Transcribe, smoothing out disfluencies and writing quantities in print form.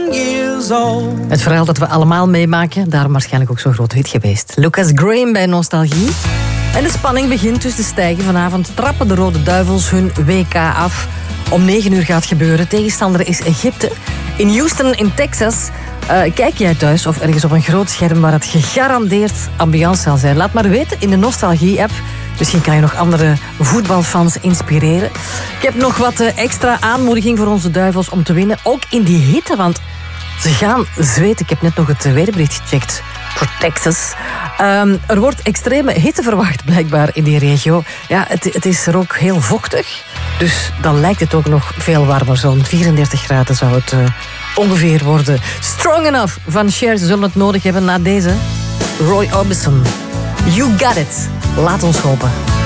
years old. Het verhaal dat we allemaal meemaken, daarom waarschijnlijk ook zo'n groot hit geweest. Lucas Graham bij Nostalgie. En de spanning begint dus te stijgen. Vanavond trappen de Rode Duivels hun WK af. Om 9 uur gaat het gebeuren. Tegenstander is Egypte. In Houston in Texas. Kijk jij thuis of ergens op een groot scherm waar het gegarandeerd ambiance zal zijn? Laat maar weten in de Nostalgie-app. Misschien kan je nog andere voetbalfans inspireren. Ik heb nog wat extra aanmoediging voor onze Duivels om te winnen. Ook in die hitte, want ze gaan zweten. Ik heb net nog het weerbericht gecheckt voor Texas. Er wordt extreme hitte verwacht blijkbaar in die regio. Ja, het is er ook heel vochtig. Dus dan lijkt het ook nog veel warmer. Zo'n 34 graden zou het ongeveer worden. Strong Enough van Cher. Ze zullen het nodig hebben na deze. Roy Orbison. You got it. Laat ons hopen.